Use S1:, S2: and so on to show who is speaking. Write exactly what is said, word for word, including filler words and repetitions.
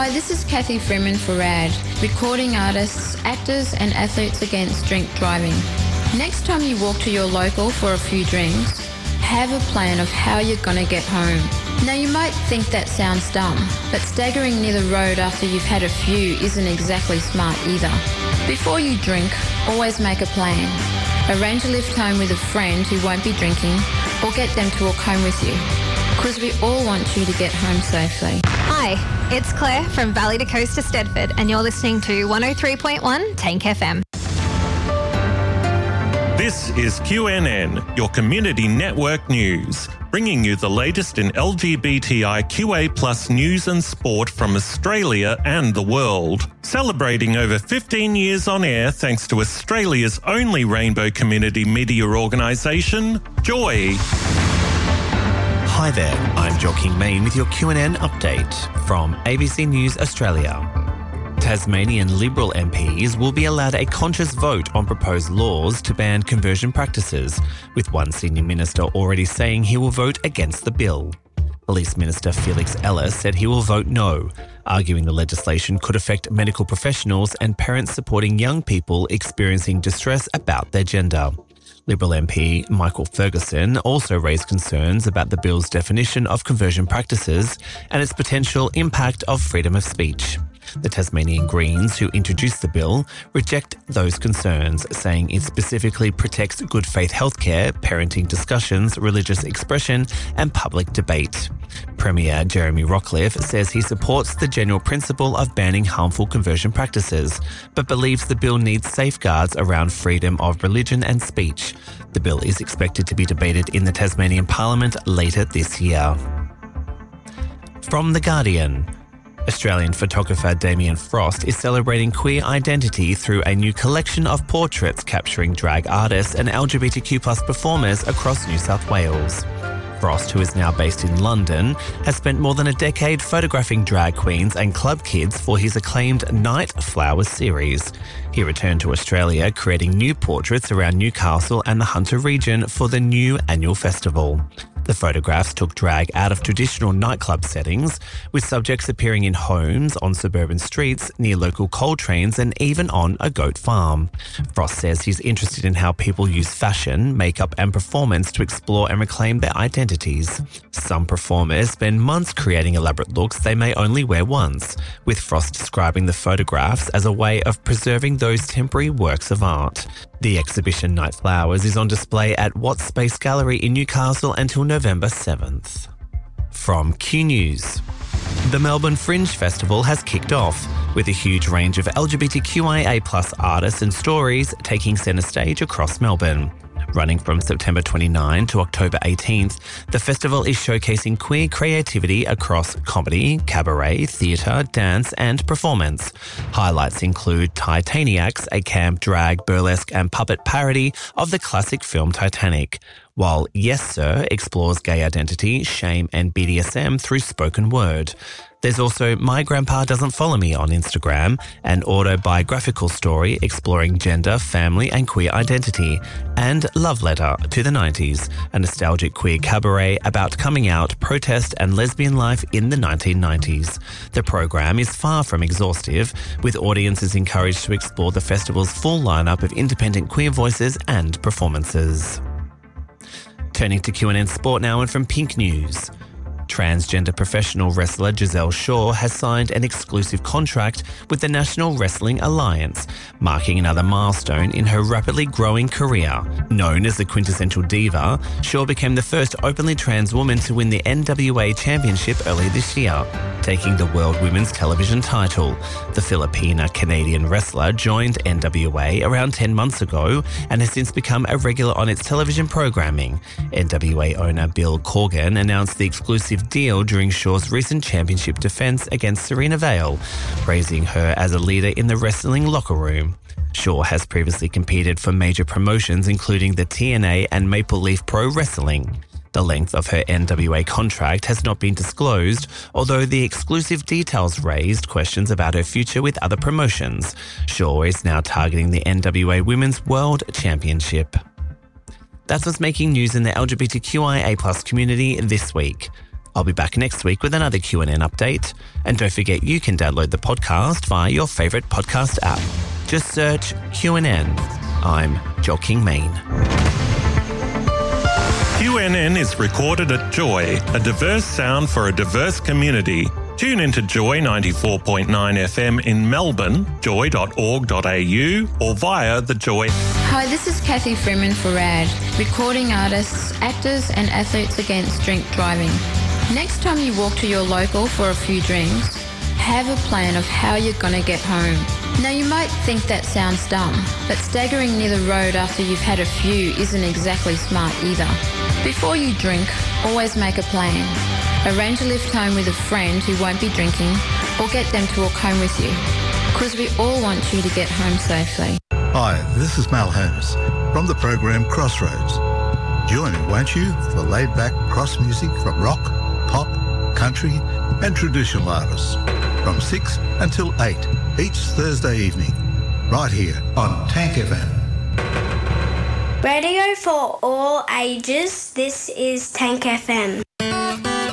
S1: Hi, this is Kathy Freeman for RAD, recording artists, actors and athletes against drink driving. Next time you walk to your local for a few drinks, have a plan of how you're going to get home. Now you might think that sounds dumb, but staggering near the road after you've had a few isn't exactly smart either. Before you drink, always make a plan. Arrange a lift home with a friend who won't be drinking, or get them to walk home with you, because we all want you to get home safely.
S2: Hi, it's Claire from Valley to Coast to Stedford, and you're listening to one oh three point one Tank F M.
S3: This is Q N N, your community network news, bringing you the latest in L G B T I Q A plus news and sport from Australia and the world. Celebrating over fifteen years on air thanks to Australia's only rainbow community media organisation, Joy.
S4: Hi there, I'm Joaquin Main with your Q N N update from A B C News Australia. Tasmanian Liberal M Ps will be allowed a conscious vote on proposed laws to ban conversion practices, with one senior minister already saying he will vote against the bill. Police Minister Felix Ellis said he will vote no, arguing the legislation could affect medical professionals and parents supporting young people experiencing distress about their gender. Liberal M P Michael Ferguson also raised concerns about the bill's definition of conversion practices and its potential impact of freedom of speech. The Tasmanian Greens, who introduced the bill, reject those concerns, saying it specifically protects good faith healthcare, parenting discussions, religious expression and public debate. Premier Jeremy Rockliff says he supports the general principle of banning harmful conversion practices, but believes the bill needs safeguards around freedom of religion and speech. The bill is expected to be debated in the Tasmanian Parliament later this year. From The Guardian, Australian photographer Damien Frost is celebrating queer identity through a new collection of portraits capturing drag artists and L G B T Q plus performers across New South Wales. Frost, who is now based in London, has spent more than a decade photographing drag queens and club kids for his acclaimed Night Flowers series. He returned to Australia, creating new portraits around Newcastle and the Hunter region for the new annual festival. The photographs took drag out of traditional nightclub settings, with subjects appearing in homes, on suburban streets, near local coal trains and even on a goat farm. Frost says he's interested in how people use fashion, makeup and performance to explore and reclaim their identities. Some performers spend months creating elaborate looks they may only wear once, with Frost describing the photographs as a way of preserving those temporary works of art. The exhibition Night Flowers is on display at Watts Space Gallery in Newcastle until November seventh. From Q News. The Melbourne Fringe Festival has kicked off, with a huge range of L G B T Q I A plus artists and stories taking centre stage across Melbourne. Running from September twenty-ninth to October eighteenth, the festival is showcasing queer creativity across comedy, cabaret, theatre, dance and performance. Highlights include Titaniacs, a camp, drag, burlesque and puppet parody of the classic film Titanic, while Yes Sir explores gay identity, shame and B D S M through spoken word. There's also My Grandpa Doesn't Follow Me on Instagram, an autobiographical story exploring gender, family and queer identity, and Love Letter to the nineties, a nostalgic queer cabaret about coming out, protest and lesbian life in the nineteen nineties. The program is far from exhaustive, with audiences encouraged to explore the festival's full lineup of independent queer voices and performances. Turning to Q N N Sport now, and from Pink News. Transgender professional wrestler Giselle Shaw has signed an exclusive contract with the National Wrestling Alliance, marking another milestone in her rapidly growing career. Known as the quintessential diva, Shaw became the first openly trans woman to win the N W A Championship early this year, taking the World Women's Television title. The Filipina-Canadian wrestler joined N W A around ten months ago and has since become a regular on its television programming. N W A owner Bill Corgan announced the exclusive deal during Shaw's recent championship defence against Serena Vale, praising her as a leader in the wrestling locker room. Shaw has previously competed for major promotions including the T N A and Maple Leaf Pro Wrestling. The length of her N W A contract has not been disclosed, although the exclusive details raised questions about her future with other promotions. Shaw is now targeting the N W A Women's World Championship. That's what's making news in the L G B T Q I A plus community this week. I'll be back next week with another Q and N update. And don't forget you can download the podcast via your favourite podcast app. Just search Q and N. I'm Joel King Main.
S3: Q N N is recorded at Joy, a diverse sound for a diverse community. Tune into Joy ninety-four point nine F M in Melbourne, joy dot org dot a u, or via the Joy.
S1: Hi, this is Kathy Freeman for RAD, recording artists, actors and athletes against drink driving. Next time you walk to your local for a few drinks, have a plan of how you're going to get home. Now you might think that sounds dumb, but staggering near the road after you've had a few isn't exactly smart either. Before you drink, always make a plan. Arrange a lift home with a friend who won't be drinking, or get them to walk home with you, because we all want you to get home safely.
S5: Hi, this is Mal Holmes from the program Crossroads. Join me, won't you, for laid-back cross music from rock, pop, country and traditional artists from six until eight each Thursday evening, right here on Tank F M.
S6: Radio for all ages, this is Tank F M.